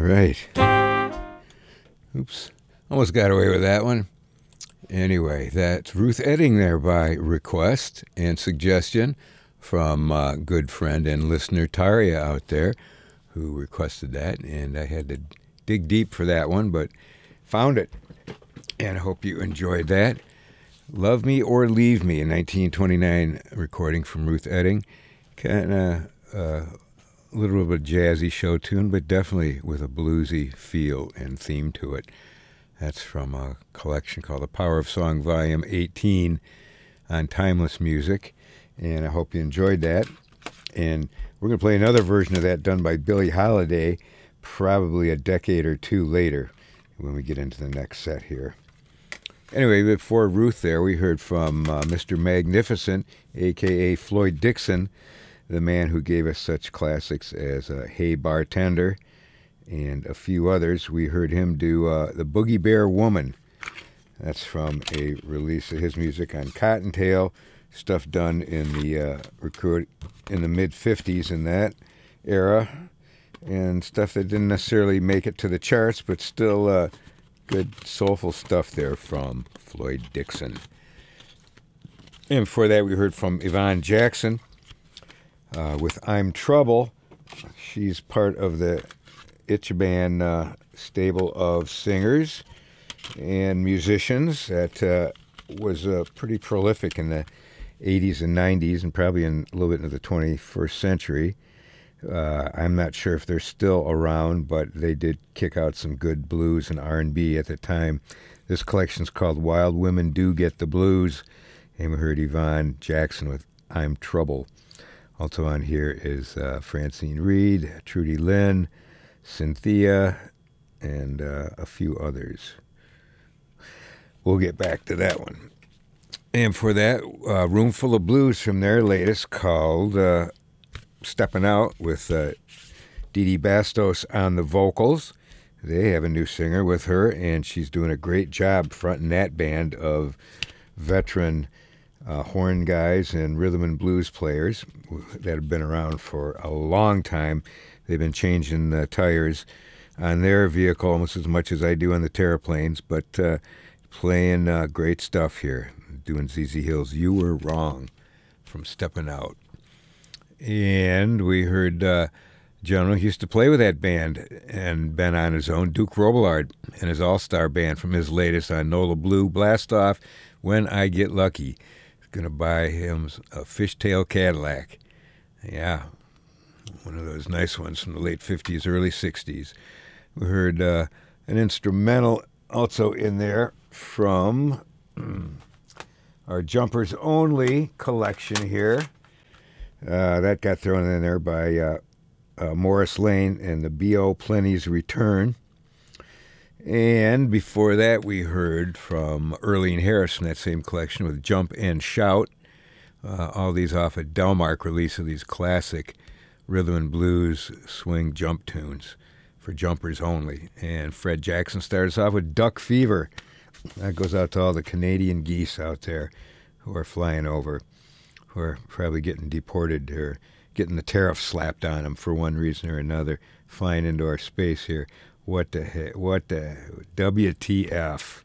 right. Oops. Almost got away with that one. Anyway, that's Ruth Etting there by request and suggestion from good friend and listener Taria out there who requested that. And I had to dig deep for that one, but found it. And I hope you enjoyed that. Love Me or Leave Me, a 1929 recording from Ruth Etting. Kind of a little bit of a jazzy show tune, but definitely with a bluesy feel and theme to it. That's from a collection called The Power of Song, Volume 18 on Timeless Music. And I hope you enjoyed that. And we're going to play another version of that done by Billie Holiday, probably a decade or two later when we get into the next set here. Anyway, before Ruth there, we heard from Mr. Magnificent, a.k.a. Floyd Dixon, the man who gave us such classics as Hey Bartender and a few others. We heard him do The Boogie Bear Woman. That's from a release of his music on Cottontail, stuff done in the mid-'50s in that era, and stuff that didn't necessarily make it to the charts, but still good soulful stuff there from Floyd Dixon. And before that, we heard from Yvonne Jackson with I'm Trouble. She's part of the Ichiban stable of singers and musicians that was pretty prolific in the 80s and 90s and probably in a little bit into the 21st century. I'm not sure if they're still around, but they did kick out some good blues and R&B at the time. This collection's called Wild Women Do Get the Blues, and we heard Yvonne Jackson with I'm Trouble. Also on here is Francine Reed, Trudy Lynn, Cynthia, and a few others. We'll get back to that one. And for that, Roomful of Blues from their latest called Steppin' Out with Dee Dee Bastos on the vocals. They have a new singer with her, and she's doing a great job fronting that band of veteran horn guys and rhythm and blues players that have been around for a long time. They've been changing the tires on their vehicle almost as much as I do on the Terraplanes, but playing great stuff here. Doing ZZ Hill's You Were Wrong from Steppin' Out. And we heard gentleman who used to play with that band and been on his own, Duke Robillard, and his all-star band from his latest on Nola Blue, Blast Off, When I Get Lucky. Going to buy him a fishtail Cadillac. Yeah, one of those nice ones from the late 50s, early 60s. We heard an instrumental also in there from our Jumpers Only collection here. That got thrown in there by Morris Lane and the B.O. Plenty's Return. And before that, we heard from Earlene Harris from that same collection with Jump and Shout. All these off a Delmark release of these classic rhythm and blues swing jump tunes for Jumpers Only. And Fred Jackson starts off with Duck Fever. That goes out to all the Canadian geese out there who are flying over, who are probably getting deported or getting the tariff slapped on them for one reason or another, flying into our space here. What the heck? What the WTF?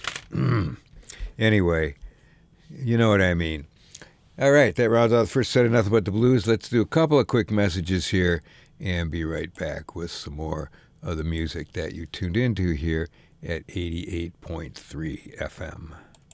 Anyway, you know what I mean. All right, that rounds out the first set of Nothing But the Blues. Let's do a couple of quick messages here and be right back with some more of the music that you tuned into here at 88.3 FM.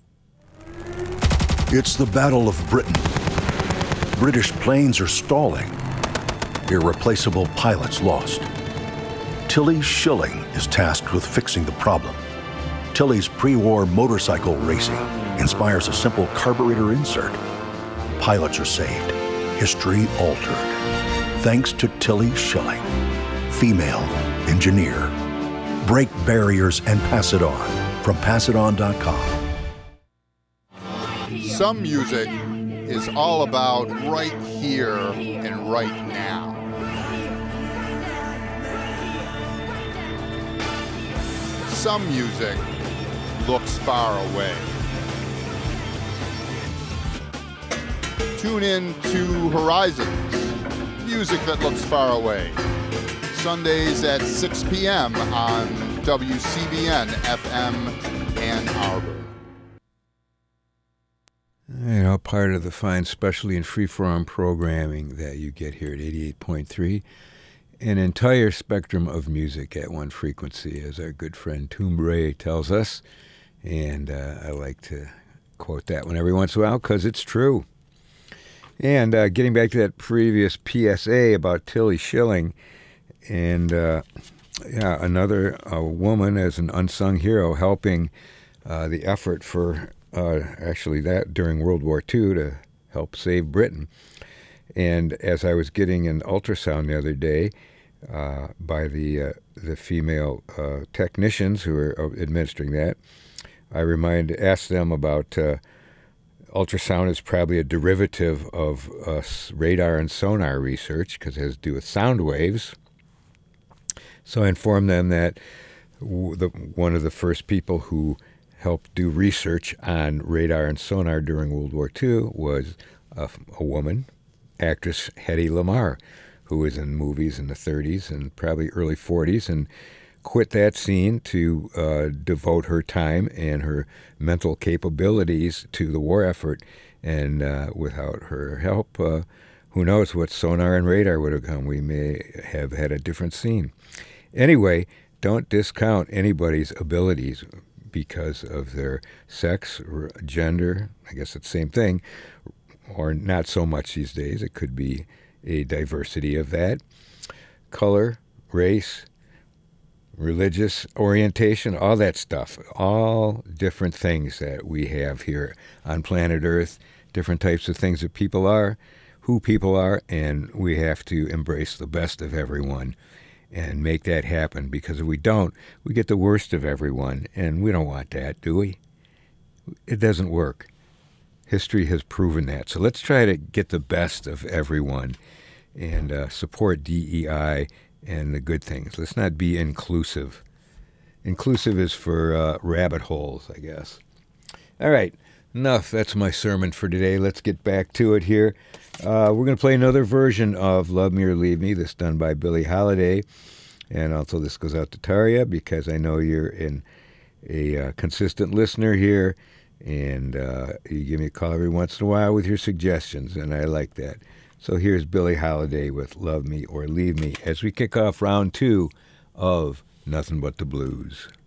It's the Battle of Britain. British planes are stalling. Irreplaceable pilots lost. Tilly Schilling is tasked with fixing the problem. Tilly's pre-war motorcycle racing inspires a simple carburetor insert. Pilots are saved. History altered. Thanks to Tilly Schilling, female engineer. Break barriers and pass it on from passiton.com. Some music is all about right here and right now. Some music looks far away. Tune in to Horizons, music that looks far away. Sundays at 6 p.m. on WCBN FM Ann Arbor. You know, part of the fine specialty and freeform programming that you get here at 88.3, an entire spectrum of music at one frequency, as our good friend Toom Bray tells us. And I like to quote that one every once in a while because it's true. And getting back to that previous PSA about Tilly Schilling, and another woman as an unsung hero helping the effort for actually that during World War II to help save Britain. And as I was getting an ultrasound the other day by the female technicians who were administering that, I asked them about ultrasound is probably a derivative of radar and sonar research because it has to do with sound waves. So I informed them that one of the first people who helped do research on radar and sonar during World War II was a woman, actress Hedy Lamarr, who was in movies in the 30s and probably early 40s and quit that scene to devote her time and her mental capabilities to the war effort. And without her help, who knows what sonar and radar would have come. We may have had a different scene. Anyway, don't discount anybody's abilities because of their sex, or gender, I guess it's the same thing, or not so much these days. It could be a diversity of that. Color, race, religious orientation, all that stuff, all different things that we have here on planet Earth, different types of things that people are, who people are, and we have to embrace the best of everyone and make that happen, because if we don't, we get the worst of everyone, and we don't want that, do we? It doesn't work. History has proven that. So let's try to get the best of everyone and support DEI and the good things. Let's not be inclusive. Inclusive is for rabbit holes, I guess. All right, enough. That's my sermon for today. Let's get back to it here. We're going to play another version of Love Me or Leave Me, this done by Billie Holiday. And also this goes out to Tarja because I know you're a consistent listener here. And you give me a call every once in a while with your suggestions, and I like that. So here's Billie Holiday with Love Me or Leave Me as we kick off round 2 of Nothing But the Blues.